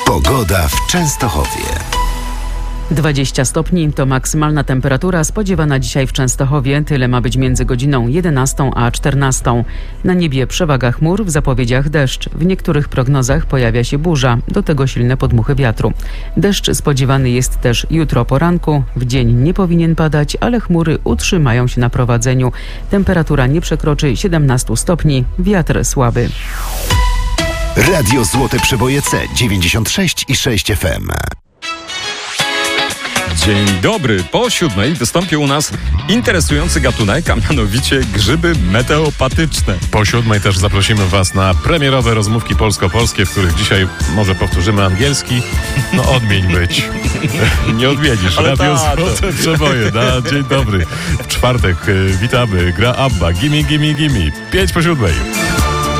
Pogoda w Częstochowie. 20 stopni to maksymalna temperatura spodziewana dzisiaj w Częstochowie. Tyle ma być między godziną 11 a 14. Na niebie przewaga chmur, w zapowiedziach deszcz. W niektórych prognozach pojawia się burza, do tego silne podmuchy wiatru. Deszcz spodziewany jest też jutro o poranku. W dzień nie powinien padać, ale chmury utrzymają się na prowadzeniu. Temperatura nie przekroczy 17 stopni, wiatr słaby. Radio Złote Przeboje C 96,6 FM. Dzień dobry. Po 7 wystąpił u nas interesujący gatunek, a mianowicie grzyby meteopatyczne. Po 7 też zaprosimy Was na premierowe rozmówki polsko-polskie, w których dzisiaj może powtórzymy angielski. No odmień być. Nie odmienisz. Ale Radio Złote Przeboje. Dzień dobry. W czwartek witamy. Gra ABBA. Gimme, gimme, gimme. 5 po 7.